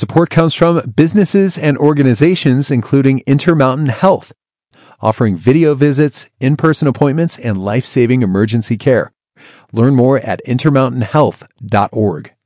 Support comes from businesses and organizations including Intermountain Health, offering video visits, in-person appointments, and life-saving emergency care. Learn more at intermountainhealth.org.